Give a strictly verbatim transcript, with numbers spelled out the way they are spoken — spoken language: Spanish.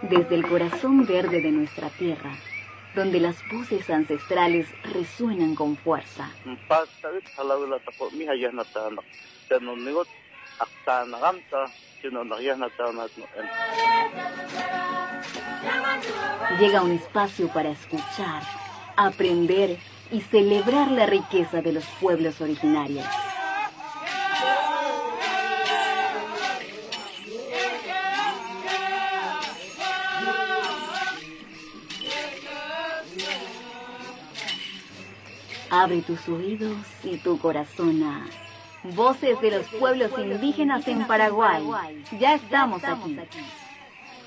Desde el corazón verde de nuestra tierra, donde las voces ancestrales resuenan con fuerza. Llega un espacio para escuchar, aprender y celebrar la riqueza de los pueblos originarios. Abre tus oídos y tu corazón a Voces de los Pueblos Indígenas en Paraguay. Ya estamos aquí.